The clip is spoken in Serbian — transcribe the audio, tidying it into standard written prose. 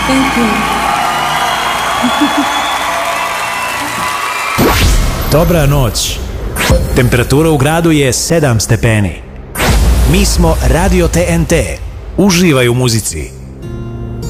Thank you. Dobra noć. Temperatura u gradu je 7 stepeni. Mi smo Radio TNT. Uživaj u muzici.